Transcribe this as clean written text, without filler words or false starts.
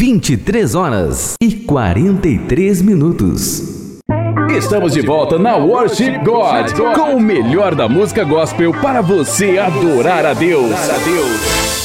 23h43. Estamos de volta na Worship God, com o melhor da música gospel para você adorar a Deus.